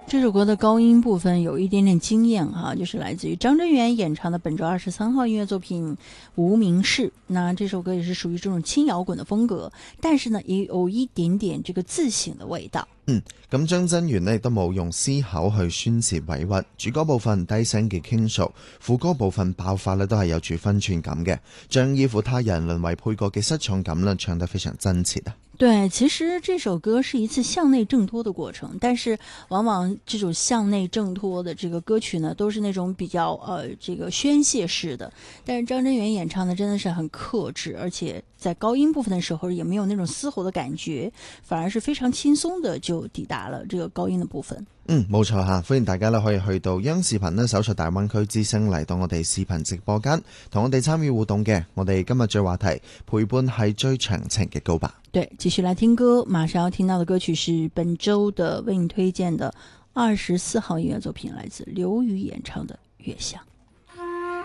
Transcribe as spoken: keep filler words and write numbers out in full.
这首歌的高音部分有一点点惊艳哈、啊，就是来自于张真源演唱的本周二十三号音乐作品《无名氏》。那这首歌也是属于这種輕搖滾的風格，但是呢也有一點點這個自省的味道。 嗯，咁張真源呢亦都冇用思考去宣泄委屈，主歌部分低聲嘅傾訴，副歌部分爆發呢都係有住分寸感嘅，將依附他人淪為配角嘅失重感呢唱得非常真切啊。 對，其實這首歌是一次向內掙脫的過程，但是往往這種向內掙脫的這個歌曲呢，都是那種比較呃這個宣泄式的。但是張真源演唱的真的是很克制，而且在高音部分的時候也沒有那種嘶吼的感覺，反而是非常輕鬆的就抵達了這個高音的部分。 嗯，冇錯吓，歡迎大家咧可以去到央視頻咧搜索大灣區之聲嚟到我哋視頻直播間，同我哋參與互動嘅。我哋今日最話題陪伴係最長情嘅告白。 對，繼續來聽歌，馬上要聽到的歌曲是本周的為你推薦的二十四號音樂作品，來自劉宇演唱的《月相》。